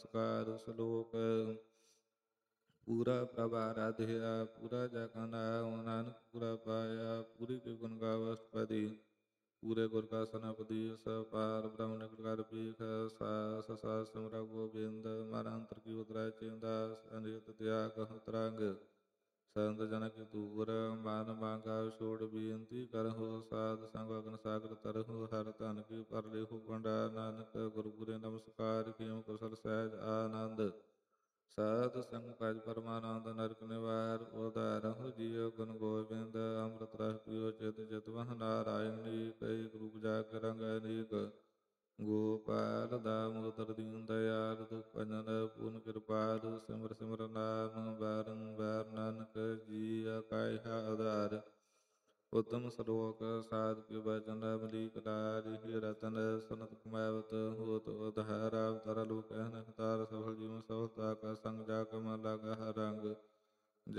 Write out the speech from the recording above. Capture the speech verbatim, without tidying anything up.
ਨਮਸਕਾਰ। ਸ਼ਲੋਕ ਪੂਰਾ ਪ੍ਰਭ ਆਰਾਧਿਆ, ਪੂਰਾ ਜਗਨ ਆਇਆ, ਨਾਨਕ ਪੂਰਾ ਪਾਇਆ, ਪੂਰੀ ਕੇ ਗੁਣ ਗਾਵ ਅਸ਼ਟਪਦੀ। ਪੂਰੇ ਗੁਰ ਕਾ ਸਨਪਦੀ, ਸਪਾਰ ਬ੍ਰਹਮ ਨਿਕਟ ਕਰ ਪੀਖ, ਸਾਸ ਸਾਸ ਸਿਮਰਾ ਗੋਬਿੰਦ, ਮਨ ਅੰਤਰ ਕੀ ਉਤਰੈ ਚਿੰਦਾ, ਸੰਜਿਤ ਤਿਆਗ ਤਰੰਗ। ਸੰਤ ਜਨ ਕੀ ਦੂਰ, ਮਨ ਮਾਂਗਾ ਛੋੜ ਬੇਨਤੀ ਕਰਹੁ, ਸਾਧ ਸੰਗ ਅਗਨ ਸਾਗਰ ਤਰਹੁ, ਹਰ ਧਨ ਕੀ ਪਰ ਲਿਖੁ ਭੰਡਾ, ਨਾਨਕ ਗੁਰੂ ਗੁਰੇ ਨਮਸਕਾਰ, ਕਿਉ ਕੁਸਲ ਸਹਿਜ ਆਨੰਦ। ਸਾਧ ਸੰਗ ਭਜ ਪਰਮਾਨੰਦ, ਨਰਕ ਨਿਵਾਰ ਉਧਾਰਹੁ ਜੀਉ, ਗੁਣ ਗੋਬਿੰਦ ਅੰਮ੍ਰਿਤ ਰਸ ਪੀਓ, ਚਿਤ ਚਿਤ ਵਹ ਨਾਰਾਇਣੀ, ਕਈ ਰੂਪ ਜਾ ਕੇ ਰੰਗ ਅਨੇਕ। ਗੋਪਾਲ ਦਾਮੋਦਰ ਦੀਨ ਦਇਆਲ, ਦੁਖ ਭੰਜਨ ਪੂਰਨ ਕਿਰਪਾਲ, ਸਿਮਰ ਸਿਮਰ ਨਾਮ ਬਾਰੰਬਾਰ, ਨਾਨਕ ਜੀਅ ਕਾਇਆ ਆਧਾਰ। ਉੱਤਮ ਸਲੋਕ ਸਾਧ ਕੇ ਬਚਨ, ਅਮਲੀਕ ਲਾਜ ਹੀ ਰਤਨ, ਸਨਤ ਕਮਾਵਤ ਹੋਤ ਉਧਾਰ, ਅਵਤਾਰ ਲੋਕ ਕਹਿਨ ਹਤਾਰ, ਸਫਲ ਜੀਵਨ ਸਫਲਤਾ ਕਾ ਸੰਗ, ਜਾ ਕਾ ਮਨ ਲਾਗਾ ਹਰ ਰੰਗ।